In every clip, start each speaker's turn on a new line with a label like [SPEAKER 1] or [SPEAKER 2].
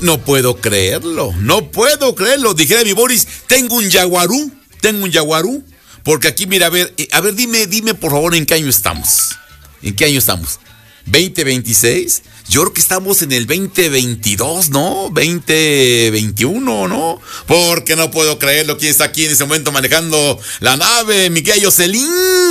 [SPEAKER 1] No puedo creerlo, Dijera mi Boris, tengo un yaguarú, porque aquí, mira, a ver, dime por favor, ¿en qué año estamos? ¿2026? Yo creo que estamos en el 2022, ¿no? 2021, ¿no? Porque no puedo creerlo. ¿Quién está aquí en ese momento manejando la nave? Mi querida Jocelyn.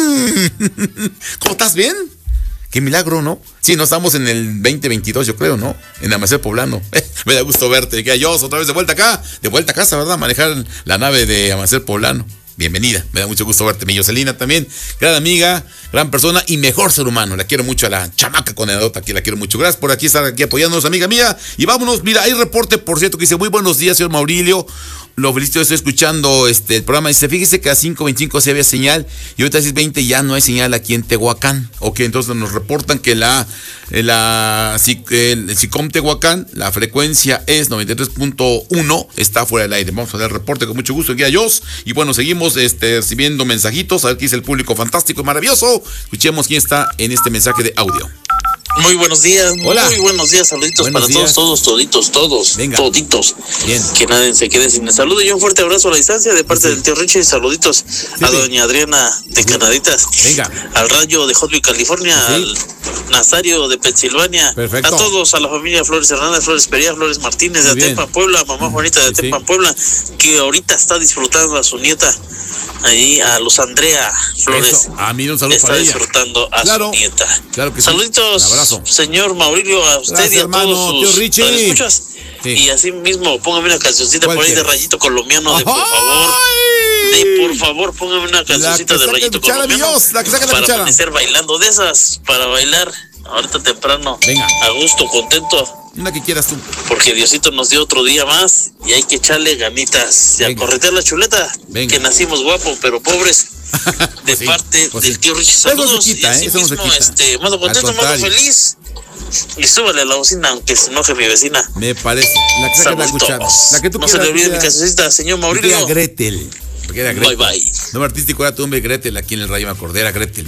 [SPEAKER 1] ¿Cómo estás? ¿Bien? Qué milagro, ¿no? Sí, no estamos en el 2022, yo creo, ¿no? En Amanecer Poblano. Me da gusto verte, que yo otra vez de vuelta acá, de vuelta a casa, ¿verdad? Manejar la nave de Amanecer Poblano. Bienvenida, me da mucho gusto verte, mi Jocelina también, gran amiga, gran persona y mejor ser humano. La quiero mucho a la chamaca con edadota, aquí la quiero mucho. Gracias por aquí estar aquí apoyándonos, amiga mía. Y vámonos, mira, hay reporte, por cierto, que dice, muy buenos días, señor Maurilio. Lo felicito, estoy escuchando el programa. Dice, fíjese que a 5:25 sí había señal y ahorita a 6:20 ya no hay señal aquí en Tehuacán. Ok, entonces nos reportan que el SICOM Tehuacán, la frecuencia es 93.1, está fuera del aire. Vamos a dar el reporte con mucho gusto, guía Jos. Y bueno, seguimos recibiendo mensajitos, a ver qué dice el público fantástico y maravilloso. Escuchemos quién está en este mensaje de audio.
[SPEAKER 2] Muy buenos días.
[SPEAKER 1] Hola.
[SPEAKER 2] Muy buenos días, saluditos
[SPEAKER 1] Buenos
[SPEAKER 2] para
[SPEAKER 1] días.
[SPEAKER 2] todos.
[SPEAKER 1] Venga.
[SPEAKER 2] Toditos.
[SPEAKER 1] Bien.
[SPEAKER 2] Que nadie se quede sin el saludo y un fuerte abrazo a la distancia de parte del tío Richie. Saluditos a doña Adriana de Canaditas.
[SPEAKER 1] Venga.
[SPEAKER 2] Al Rayo de Hot View, California.
[SPEAKER 1] Sí.
[SPEAKER 2] Al Nazario de Pensilvania.
[SPEAKER 1] Perfecto.
[SPEAKER 2] A todos, a la familia Flores Hernández, Flores Perea, Flores Martínez de
[SPEAKER 1] Muy bien.
[SPEAKER 2] Atepan, Puebla. Mamá Juanita de
[SPEAKER 1] Sí, sí.
[SPEAKER 2] Atepan, Puebla. Que ahorita está disfrutando a su nieta. Ahí a Luz Andrea Flores.
[SPEAKER 1] Eso. A mí un saludo
[SPEAKER 2] Está
[SPEAKER 1] para ella.
[SPEAKER 2] disfrutando a
[SPEAKER 1] Claro.
[SPEAKER 2] su nieta.
[SPEAKER 1] Claro que sí.
[SPEAKER 2] Saluditos,
[SPEAKER 1] Un abrazo.
[SPEAKER 2] señor Maurilio, a usted
[SPEAKER 1] Gracias,
[SPEAKER 2] y a
[SPEAKER 1] hermano,
[SPEAKER 2] todos
[SPEAKER 1] tío
[SPEAKER 2] sus
[SPEAKER 1] Richie.
[SPEAKER 2] radioescuchas.
[SPEAKER 1] Sí.
[SPEAKER 2] Y así mismo, póngame una cancioncita
[SPEAKER 1] ¿Cuál
[SPEAKER 2] por ahí de
[SPEAKER 1] quieres?
[SPEAKER 2] Rayito Colombiano, de por
[SPEAKER 1] ¡Ay!
[SPEAKER 2] favor. Por favor, póngame una cancioncita de Rayito Colombiano.
[SPEAKER 1] La que saca la
[SPEAKER 2] para
[SPEAKER 1] cuchara.
[SPEAKER 2] amanecer bailando de esas, para bailar ahorita temprano.
[SPEAKER 1] Venga.
[SPEAKER 2] A gusto, contento.
[SPEAKER 1] Una que quieras tú.
[SPEAKER 2] Porque Diosito nos dio otro día más y hay que echarle ganitas. Y a
[SPEAKER 1] Venga.
[SPEAKER 2] corretear la chuleta.
[SPEAKER 1] Venga.
[SPEAKER 2] Que nacimos guapos, pero pobres. De
[SPEAKER 1] Sí,
[SPEAKER 2] parte
[SPEAKER 1] pues
[SPEAKER 2] del
[SPEAKER 1] sí.
[SPEAKER 2] tío Richie.
[SPEAKER 1] Eso no se
[SPEAKER 2] Saludos.
[SPEAKER 1] quita,
[SPEAKER 2] y así
[SPEAKER 1] eso no se
[SPEAKER 2] mismo,
[SPEAKER 1] quita.
[SPEAKER 2] modo
[SPEAKER 1] Al
[SPEAKER 2] contento, modo
[SPEAKER 1] contrario.
[SPEAKER 2] feliz. Y súbale a la bocina, aunque se enoje mi vecina.
[SPEAKER 1] Me parece. La que saca la
[SPEAKER 2] Saluditos.
[SPEAKER 1] cuchara. La que tú
[SPEAKER 2] No
[SPEAKER 1] quieras.
[SPEAKER 2] se le olvide mi
[SPEAKER 1] querida.
[SPEAKER 2] cancioncita, señor
[SPEAKER 1] Mi querida
[SPEAKER 2] Maurilio.
[SPEAKER 1] Gretel. Mi querida Gretel.
[SPEAKER 2] Bye, bye.
[SPEAKER 1] Nombre artístico era tu hombre Gretel, aquí en el Rayo me acordé, era Gretel.